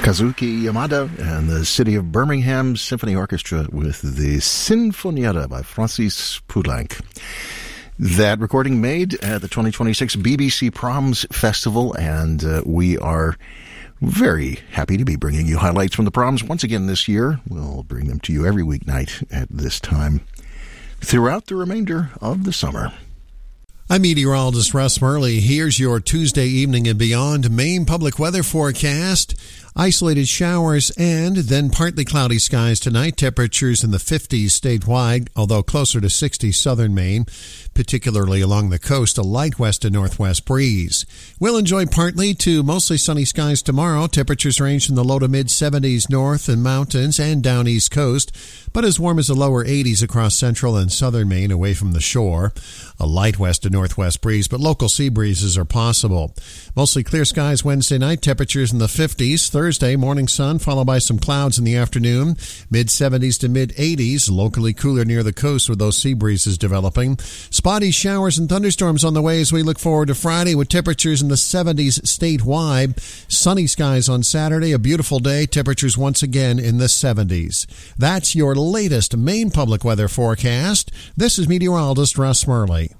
Kazuki Yamada and the City of Birmingham Symphony Orchestra with the Sinfonietta by Francis Poulenc. That recording made at the 2026 BBC Proms Festival, and we are very happy to be bringing you highlights from the proms once again this year. We'll bring them to you every weeknight at this time throughout the remainder of the summer. I'm meteorologist Russ Murley. Here's your Tuesday evening and beyond Maine public weather forecast. Isolated showers and then partly cloudy skies tonight. Temperatures in the 50s statewide, although closer to 60 southern Maine, particularly along the coast. A light west to northwest breeze. We'll enjoy partly to mostly sunny skies tomorrow. Temperatures range from the low to mid 70s north and mountains and down east coast, but as warm as the lower 80s across central and southern Maine away from the shore. A light west to northwest breeze, but local sea breezes are possible. Mostly clear skies Wednesday night. Temperatures in the 50s. Thursday, morning sun followed by some clouds in the afternoon. Mid-70s to mid-80s. Locally cooler near the coast with those sea breezes developing. Spotty showers and thunderstorms on the way as we look forward to Friday with temperatures in the 70s statewide. Sunny skies on Saturday. A beautiful day. Temperatures once again in the 70s. That's your latest Maine public weather forecast. This is meteorologist Russ Murley.